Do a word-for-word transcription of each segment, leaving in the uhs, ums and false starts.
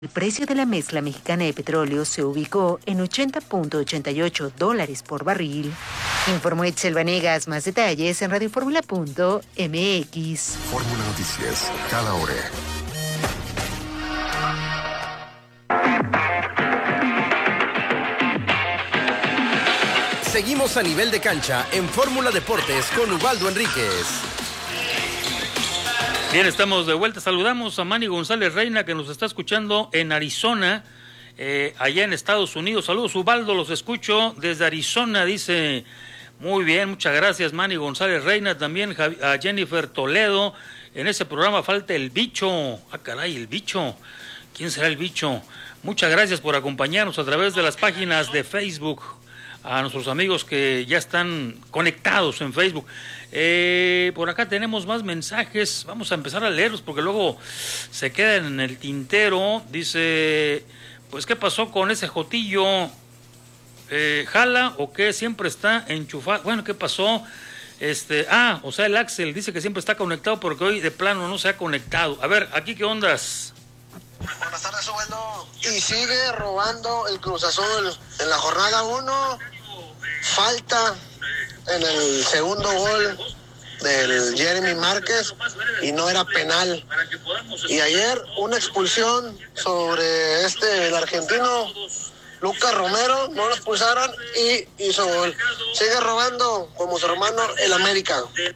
El precio de la mezcla mexicana de petróleo se ubicó en ochenta punto ochenta y ocho dólares por barril. Informó Itzel Vanegas. Más detalles en radioformula punto m x. Fórmula Noticias, cada hora. Seguimos a nivel de cancha en Fórmula Deportes con Ubaldo Enríquez. Bien, estamos de vuelta. Saludamos a Manny González Reina, que nos está escuchando en Arizona, eh, allá en Estados Unidos. Saludos, Ubaldo, los escucho desde Arizona, dice. Muy bien, muchas gracias, Manny González Reina. También a Jennifer Toledo. En ese programa falta el bicho. Ah, caray, el bicho. ¿Quién será el bicho? Muchas gracias por acompañarnos a través de las páginas de Facebook. A nuestros amigos que ya están conectados en Facebook. Eh, por acá tenemos más mensajes. Vamos a empezar a leerlos porque luego se quedan en el tintero. Dice, pues, ¿qué pasó con ese Jotillo? Eh, ¿Jala o qué? Siempre está enchufado. Bueno, ¿qué pasó? Este, ah, o sea, el Axel dice que siempre está conectado porque hoy de plano no se ha conectado. A ver, ¿aquí qué ondas? Buenas tardes, Ubaldo. Y sigue robando el Cruz Azul en la jornada uno. Falta en el segundo gol del Jeremy Márquez y no era penal. Y ayer una expulsión sobre este, el argentino Lucas Romero, no lo expulsaron y hizo gol. Sigue robando como su hermano el América.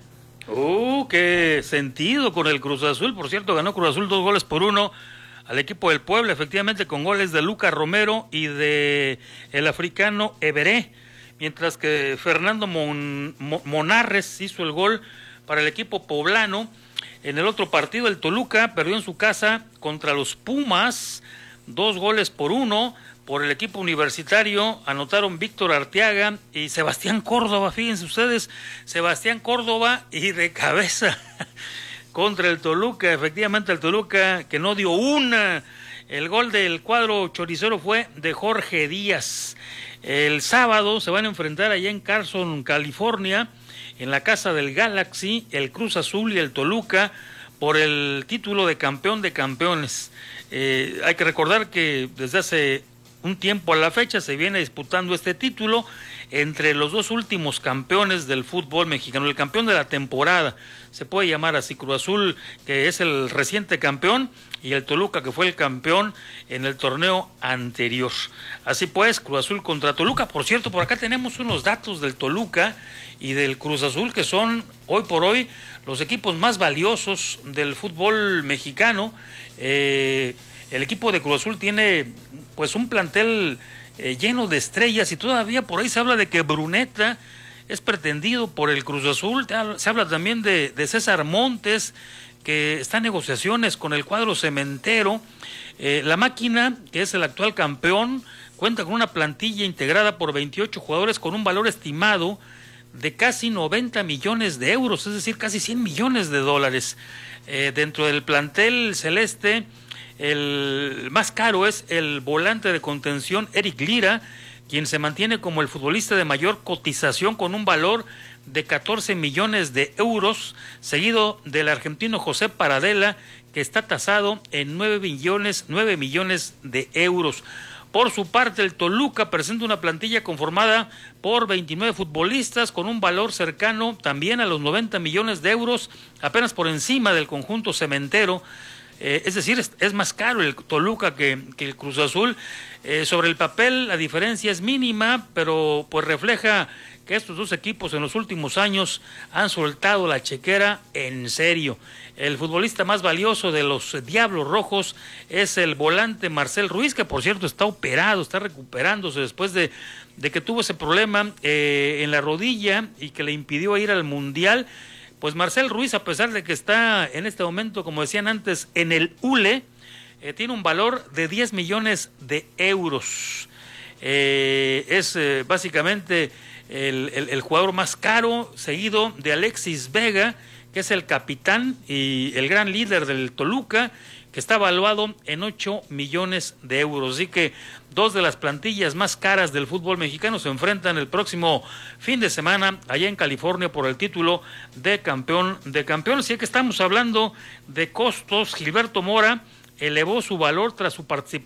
Uh, qué sentido con el Cruz Azul. Por cierto, ganó Cruz Azul dos goles por uno al equipo del Puebla, efectivamente con goles de Lucas Romero y de el africano Everé, mientras que Fernando Mon, Mon, Monarres hizo el gol para el equipo poblano. En el otro partido, el Toluca perdió en su casa contra los Pumas, dos goles por uno. Por el equipo universitario anotaron Víctor Arteaga y Sebastián Córdoba, fíjense ustedes, Sebastián Córdoba y de cabeza contra el Toluca, efectivamente el Toluca que no dio una. El gol del cuadro choricero fue de Jorge Díaz. El sábado se van a enfrentar allá en Carson, California, en la casa del Galaxy, el Cruz Azul y el Toluca, por el título de campeón de campeones. Eh, hay que recordar que desde hace un tiempo a la fecha se viene disputando este título entre los dos últimos campeones del fútbol mexicano. El campeón de la temporada, se puede llamar así, Cruz Azul, que es el reciente campeón, y el Toluca, que fue el campeón en el torneo anterior. Así pues, Cruz Azul contra Toluca. Por cierto, por acá tenemos unos datos del Toluca y del Cruz Azul, que son hoy por hoy los equipos más valiosos del fútbol mexicano. Eh, el equipo de Cruz Azul tiene pues un plantel eh, lleno de estrellas, y todavía por ahí se habla de que Bruneta es pretendido por el Cruz Azul. Se habla también de, de César Montes, que está en negociaciones con el cuadro cementero. Eh, la Máquina, que es el actual campeón, cuenta con una plantilla integrada por veintiocho jugadores con un valor estimado de casi noventa millones de euros, es decir, casi cien millones de dólares. Eh, dentro del plantel celeste, el más caro es el volante de contención Eric Lira, quien se mantiene como el futbolista de mayor cotización con un valor de catorce millones de euros, seguido del argentino José Paradela, que está tasado en nueve millones, nueve millones de euros. Por su parte, el Toluca presenta una plantilla conformada por veintinueve futbolistas con un valor cercano también a los noventa millones de euros, apenas por encima del conjunto cementero. Eh, es decir, es, es más caro el Toluca que, que el Cruz Azul. Eh, sobre el papel la diferencia es mínima, pero pues refleja que estos dos equipos en los últimos años han soltado la chequera en serio. El futbolista más valioso de los Diablos Rojos es el volante Marcel Ruiz, que por cierto está operado, está recuperándose después de, de que tuvo ese problema eh, en la rodilla y que le impidió ir al Mundial. Pues Marcel Ruiz, a pesar de que está en este momento, como decían antes, en el U L E, eh, tiene un valor de diez millones de euros. Eh, es eh, básicamente el, el, el jugador más caro, seguido de Alexis Vega, que es el capitán y el gran líder del Toluca, que está valuado en ocho millones de euros. Así que dos de las plantillas más caras del fútbol mexicano se enfrentan el próximo fin de semana allá en California por el título de campeón de campeones. Así que estamos hablando de costos. Gilberto Mora elevó su valor tras su participación